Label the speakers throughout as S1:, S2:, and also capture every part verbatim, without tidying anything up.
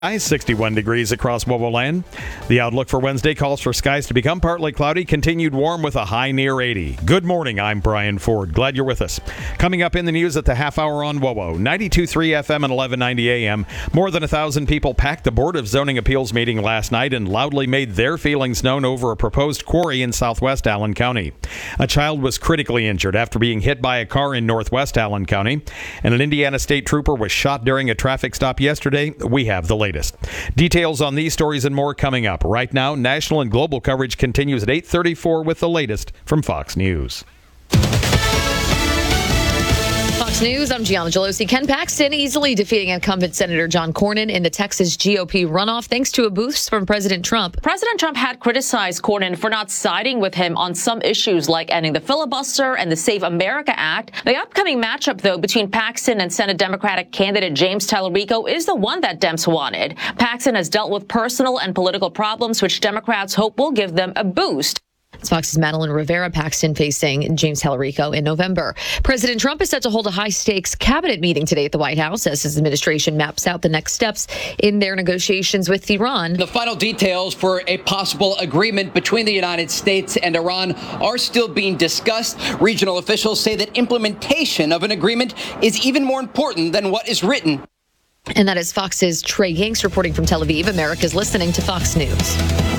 S1: sixty-one degrees across WOWO land. The outlook for Wednesday calls for skies to become partly cloudy, continued warm with a high near eighty. Good morning, I'm Brian Ford. Glad you're with us. Coming up in the news at the half hour on WOWO, ninety-two point three F M and eleven ninety A M. More than a thousand people packed the Board of Zoning Appeals meeting last night and loudly made their feelings known over a proposed quarry in southwest Allen County. A child was critically injured after being hit by a car in northwest Allen County, and an Indiana state trooper was shot during a traffic stop yesterday. We have the latest. Details on these stories and more coming up. Right now, national and global coverage continues at eight thirty-four with the latest from Fox News.
S2: Fox News, I'm Gianna Gelosi. Ken Paxton easily defeating incumbent Senator John Cornyn in the Texas G O P runoff thanks to a boost from President Trump.
S3: President Trump had criticized Cornyn for not siding with him on some issues like ending the filibuster and the Save America Act. The upcoming matchup, though, between Paxton and Senate Democratic candidate James Tallarico is the one that Dems wanted. Paxton has dealt with personal and political problems, which Democrats hope will give them a boost.
S2: It's Fox's Madeline Rivera. Paxton facing James Tallarico in November. President Trump is set to hold a high-stakes cabinet meeting today at the White House as his administration maps out the next steps in their negotiations with Iran.
S4: The final details for a possible agreement between the United States and Iran are still being discussed. Regional officials say that implementation of an agreement is even more important than what is written.
S2: And that is Fox's Trey Yanks reporting from Tel Aviv. America's listening to Fox News.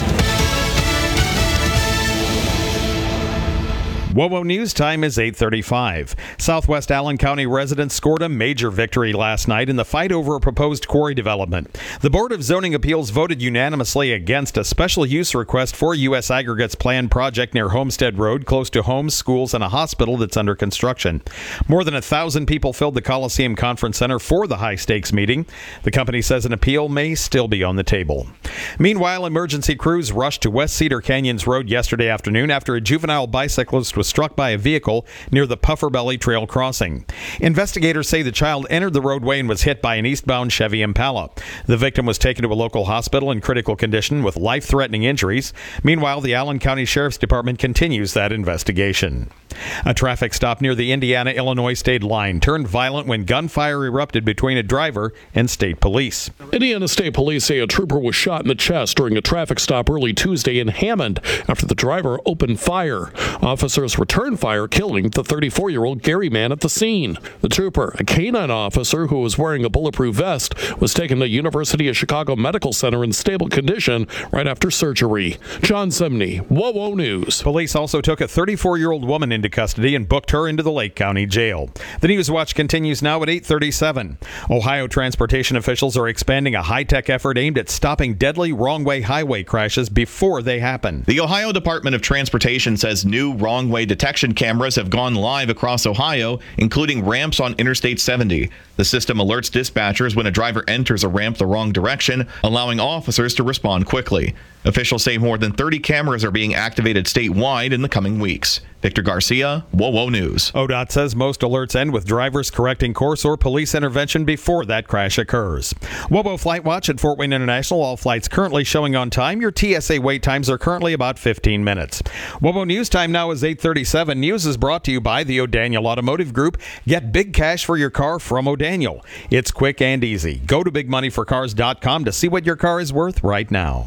S1: WOWO News time is eight thirty-five. Southwest Allen County residents scored a major victory last night in the fight over a proposed quarry development. The Board of Zoning Appeals voted unanimously against a special use request for U S Aggregates planned project near Homestead Road, close to homes, schools, and a hospital that's under construction. More than a thousand people filled the Coliseum Conference Center for the high-stakes meeting. The company says an appeal may still be on the table. Meanwhile, emergency crews rushed to West Cedar Canyons Road yesterday afternoon after a juvenile bicyclist was was struck by a vehicle near the Puffer Belly Trail crossing. Investigators say the child entered the roadway and was hit by an eastbound Chevy Impala. The victim was taken to a local hospital in critical condition with life-threatening injuries. Meanwhile, the Allen County Sheriff's Department continues that investigation. A traffic stop near the Indiana-Illinois state line turned violent when gunfire erupted between a driver and state police.
S5: Indiana State Police say a trooper was shot in the chest during a traffic stop early Tuesday in Hammond after the driver opened fire. Officers returned fire, killing the thirty-four-year-old Gary Mann at the scene. The trooper, a canine officer who was wearing a bulletproof vest, was taken to University of Chicago Medical Center in stable condition right after surgery. John Semney, WOWO News.
S1: Police also took a thirty-four-year-old woman into custody and booked her into the Lake County Jail. The News Watch continues now at eight thirty-seven. Ohio transportation officials are expanding a high-tech effort aimed at stopping deadly wrong-way highway crashes before they happen.
S6: The Ohio Department of Transportation says new wrong-way detection cameras have gone live across Ohio, including ramps on Interstate seventy. The system alerts dispatchers when a driver enters a ramp the wrong direction, allowing officers to respond quickly. Officials say more than thirty cameras are being activated statewide in the coming weeks. Victor Garcia, WOWO News.
S1: O D O T says most alerts end with drivers correcting course or police intervention before that crash occurs. WOWO Flight Watch at Fort Wayne International. All flights currently showing on time. Your T S A wait times are currently about fifteen minutes. WOWO News time now is eight thirty-seven. News is brought to you by the O'Daniel Automotive Group. Get big cash for your car from O'Daniel. It's quick and easy. Go to big money for cars dot com to see what your car is worth right now.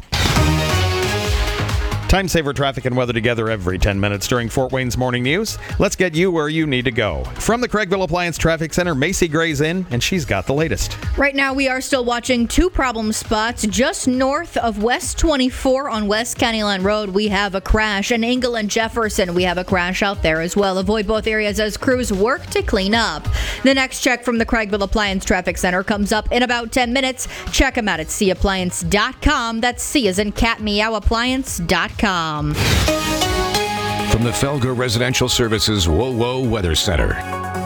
S1: Time saver traffic and weather together every ten minutes during Fort Wayne's Morning News. Let's get you where you need to go. From the Craigville Appliance Traffic Center, Macy Gray's in, and she's got the latest.
S7: Right now, we are still watching two problem spots just north of West twenty-four on West County Line Road. We have a crash. In Engle and Jefferson, we have a crash out there as well. Avoid both areas as crews work to clean up. The next check from the Craigville Appliance Traffic Center comes up in about ten minutes. Check them out at C appliance dot com. That's C as in cat meow appliance dot com.
S8: From the Felger Residential Services WOWO Weather Center.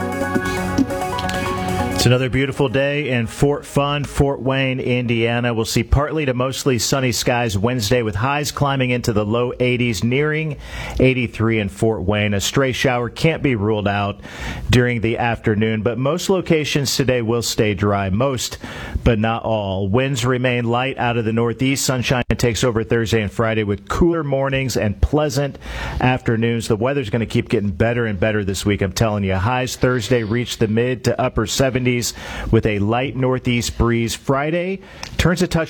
S9: It's another beautiful day in Fort Fun, Fort Wayne, Indiana. We'll see partly to mostly sunny skies Wednesday with highs climbing into the low eighties, nearing eighty-three in Fort Wayne. A stray shower can't be ruled out during the afternoon, but most locations today will stay dry. Most, but not all. Winds remain light out of the northeast. Sunshine takes over Thursday and Friday with cooler mornings and pleasant afternoons. The weather's going to keep getting better and better this week, I'm telling you. Highs Thursday reach the mid to upper seventies. seventies with a light northeast breeze. Friday turns a touch